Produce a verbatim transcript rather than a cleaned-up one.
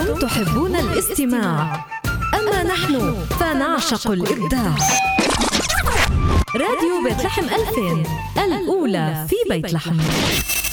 أنتم تحبون الاستماع، أما نحن فنعشق الإبداع. راديو بيت لحم ألفين، الأولى في بيت لحم.